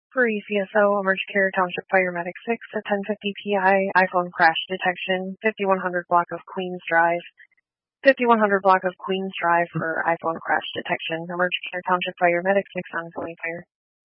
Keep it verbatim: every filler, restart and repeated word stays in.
For E C S O, Emerged Care Township Fire Medic six at ten fifty P I, iPhone crash detection, fifty-one hundred block of Queens Drive. fifty-one hundred block of Queens Drive for iPhone crash detection. Emerged Care Township Fire Medic six ongoing fire.